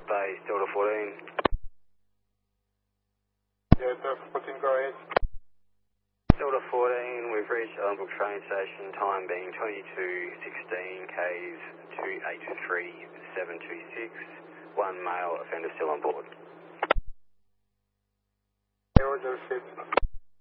Base, Delta 14. Yeah, Delta 14, go ahead. Delta 14, we've reached Ellenbrook train station, time being 22:16, Ks 283726. One male offender still on board. Yeah, Roger, received.